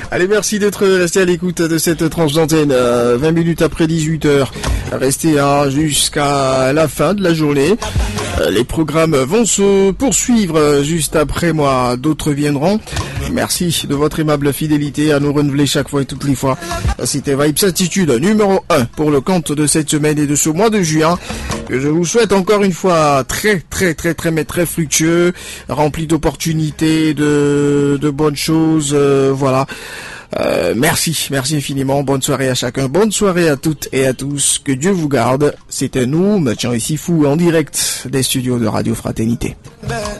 Allez, merci d'être resté à l'écoute de cette tranche d'antenne. 20 minutes après 18h. Restez jusqu'à la fin de la journée. Les programmes vont se poursuivre juste après moi. D'autres viendront. Merci de votre aimable fidélité à nous renouveler chaque fois et toutes les fois. C'était Vibes Attitude numéro 1 pour le compte de cette semaine et de ce mois de juin. Que je vous souhaite encore une fois très fructueux, rempli d'opportunités, de bonnes choses, voilà. Merci infiniment. Bonne soirée à chacun. Bonne soirée à toutes et à tous. Que Dieu vous garde. C'était nous, Mathieu et Sifou, en direct des studios de Radio Fraternité.